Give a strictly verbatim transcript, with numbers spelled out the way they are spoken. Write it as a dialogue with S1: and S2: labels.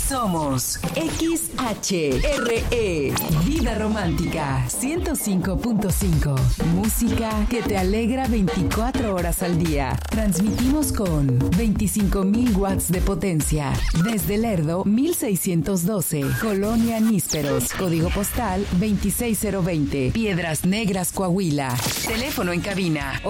S1: Somos X H R E, Vida Romántica, ciento cinco punto cinco. Música que te alegra veinticuatro horas al día. Transmitimos con veinticinco mil watts de potencia. Desde Lerdo, mil seiscientos doce. Colonia Nísperos. Código postal veintiséis mil veinte. Piedras Negras, Coahuila. Teléfono en cabina